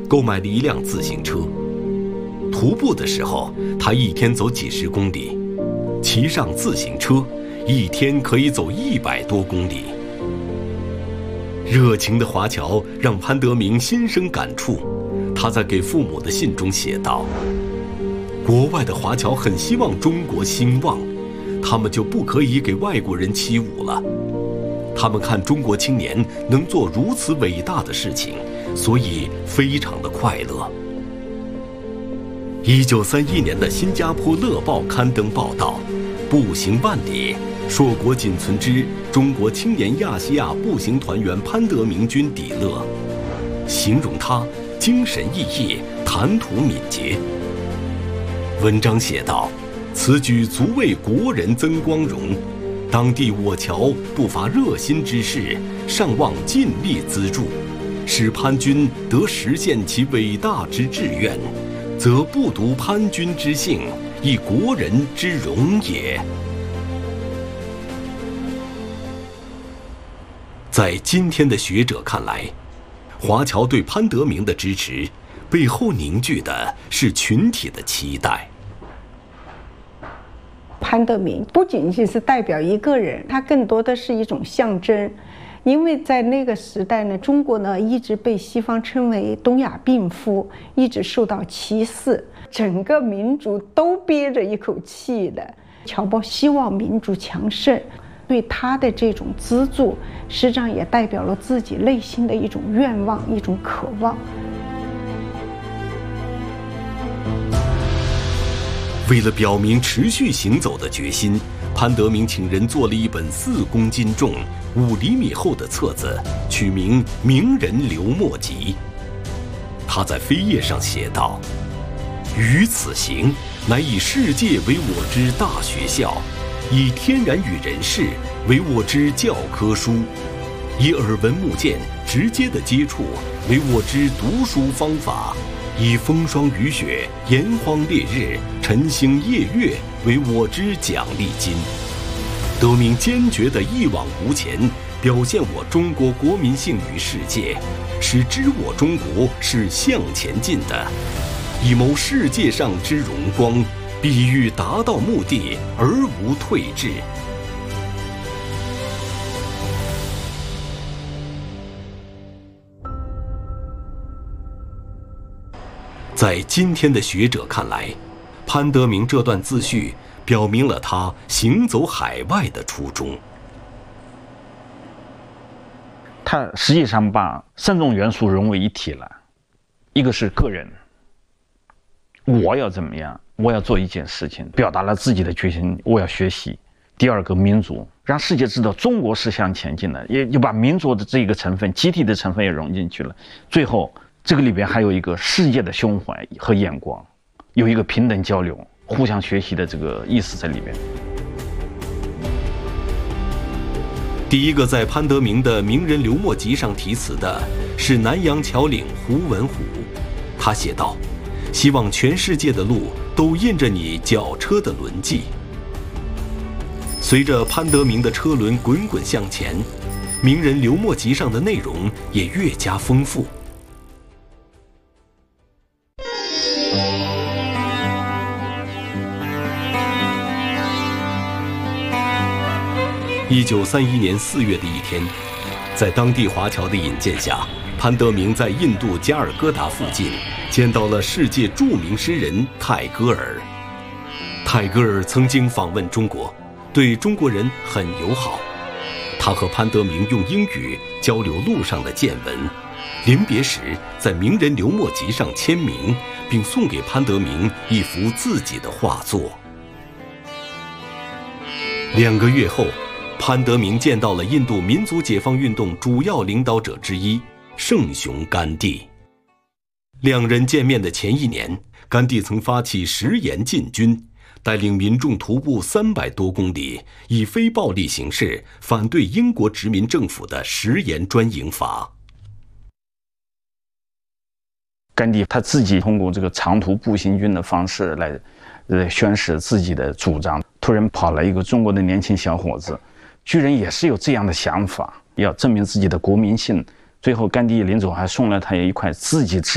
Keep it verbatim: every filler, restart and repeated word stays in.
购买了一辆自行车。徒步的时候，他一天走几十公里；骑上自行车，一天可以走一百多公里。热情的华侨让潘德明心生感触，他在给父母的信中写道：国外的华侨很希望中国兴旺，他们就不可以给外国人起舞了。他们看中国青年能做如此伟大的事情，所以非常的快乐。一九三一年的《新加坡乐报》刊登报道，步行万里，硕果仅存之中国青年亚细亚步行团员潘德明君底勒，形容他精神奕奕，谈吐敏捷。文章写道：此举足为国人增光荣，当地我侨不乏热心之士，尚望尽力资助，使潘君得实现其伟大之志愿，则不独潘君之幸，亦国人之荣也。在今天的学者看来，华侨对潘德明的支持背后凝聚的是群体的期待。 潘德明不仅仅是代表一个人，他更多的是一种象征。因为在那个时代呢，中国呢一直被西方称为东亚病夫，一直受到歧视，整个民族都憋着一口气的。侨胞希望民族强盛，对他的这种资助，实际上也代表了自己内心的一种愿望，一种渴望。 为了表明持续行走的决心，潘德明请人做了一本四公斤重、五厘米厚的册子，取名《名人刘墨集》。他在扉页上写道：于此行，乃以世界为我之大学校，以天然与人事为我之教科书，以耳闻目见直接的接触为我之读书方法，以风霜雨雪、炎荒烈日、晨星夜月为我之奖励金，得名坚决的一往无前，表现我中国国民性于世界，使知我中国是向前进的，以谋世界上之荣光，必欲达到目的而无退志。在今天的学者看来，潘德明这段自序表明了他行走海外的初衷。 他实际上把三种元素融为一体了，一个是个人，我要怎么样，我要做一件事情，表达了自己的决心，我要学习。第二个民族，让世界知道中国是向前进的，也就把民族的这个成分、集体的成分也融进去了。最后这个里边还有一个世界的胸怀和眼光，有一个平等交流、互相学习的这个意思在里边。 第一个在潘德明的《名人刘墨集》上题词的是南洋侨领胡文虎，他写道：希望全世界的路都印着你脚车的轮迹。随着潘德明的车轮滚滚向前，《名人刘墨集》上的内容也越加丰富。一九三一年四月的一天，在当地华侨的引荐下，潘德明在印度加尔各答附近见到了世界著名诗人泰戈尔。泰戈尔曾经访问中国，对中国人很友好。他和潘德明用英语交流路上的见闻，临别时在《名人刘墨集》上签名，并送给潘德明一幅自己的画作。两个月后，潘德明见到了印度民族解放运动主要领导者之一圣雄甘地。两人见面的前一年，甘地曾发起食盐进军，带领民众徒步三百多公里，以非暴力形式反对英国殖民政府的食盐专营法。 甘地他自己通过这个长途步行军的方式来，呃，宣示自己的主张。突然跑来一个中国的年轻小伙子，居然也是有这样的想法，要证明自己的国民性。最后甘地临走还送了他一块自己制